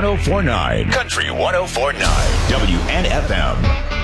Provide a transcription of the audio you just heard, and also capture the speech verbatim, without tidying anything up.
one oh four point nine. Country one oh four point nine. W N F M.